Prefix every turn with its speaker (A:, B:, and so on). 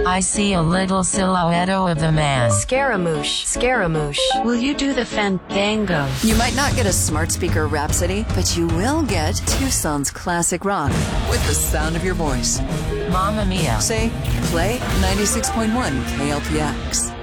A: I see a little silhouette of a man.
B: Scaramouche, Scaramouche.
A: Will you do the fandango?
C: You might not get a smart speaker rhapsody, but you will get Tucson's classic rock with the sound of your voice.
A: Mamma mia.
C: Say, play 96.1 KLPX.